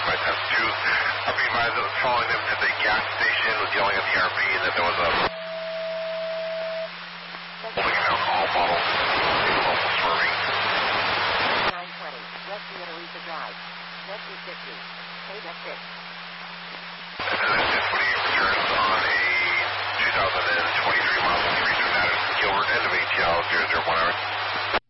my times 2. I'll be advised that was following them to the gas station, was yelling at the RP, and that there was a holding an alcohol bottle, local swerving. 920, West Villarusa Drive, Z250, KW6. And then that 1028 returns on a 2023 model 3 Sonata Gilbert, end of ATL 001 hours.